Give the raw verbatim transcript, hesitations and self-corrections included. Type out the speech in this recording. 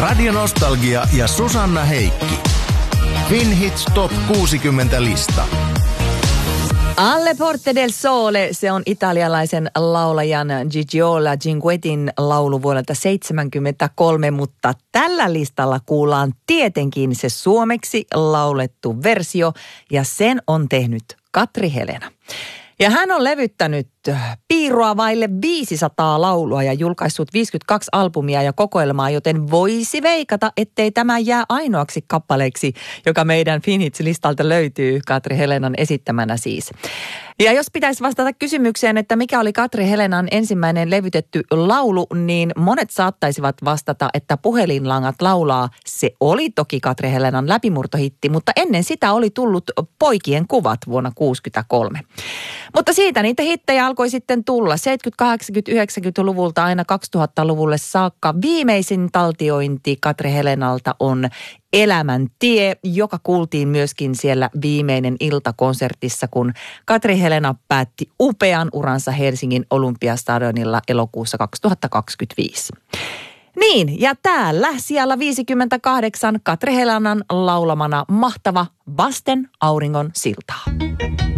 Radio Nostalgia ja Susanna Heikki. Finhits Top kuusikymmentä-lista. Alle Porte del Sole, se on italialaisen laulajan Gigiola Cinquetin laulu vuodelta seitsemänkymmentäkolme, mutta tällä listalla kuullaan tietenkin se suomeksi laulettu versio ja sen on tehnyt Katri Helena. Ja hän on levyttänyt piirua vaille viisisataa laulua ja julkaissut viisikymmentäkaksi albumia ja kokoelmaa, joten voisi veikata, ettei tämä jää ainoaksi kappaleeksi, joka meidän Finhits-listalta löytyy Katri Helenan esittämänä siis. Ja jos pitäisi vastata kysymykseen, että mikä oli Katri Helenan ensimmäinen levytetty laulu, niin monet saattaisivat vastata, että Puhelinlangat laulaa. Se oli toki Katri Helenan läpimurtohitti, mutta ennen sitä oli tullut Poikien kuvat vuonna kuusikymmentäkolme. Mutta siitä niitä hittejä alkoi sitten tulla seitsemänkymmentä-, kahdeksankymmentä-, yhdeksänkymmentäluvulta aina kaksituhattaluvulle saakka. Viimeisin taltiointi Katri Helenalta on Elämän tie, joka kuultiin myöskin siellä Viimeinen ilta-konsertissa, kun Katri Helena päätti upean uransa Helsingin Olympiastadionilla elokuussa kaksituhattakaksikymmentäviisi. Niin, ja täällä siellä viisikymmentäkahdeksan Katri Helenan laulamana mahtava Vasten auringon siltaa.